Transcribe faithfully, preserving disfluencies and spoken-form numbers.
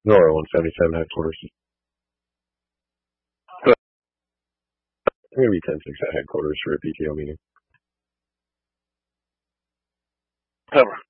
Nora one seventy-seven headquarters. So I'm going to be ten six at headquarters for a P T O meeting. Cover.